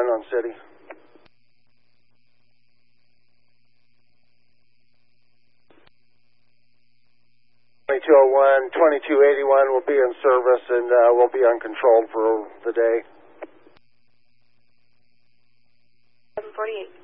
on city. 2201, 2281 will be in service and will be uncontrolled for the day. 748.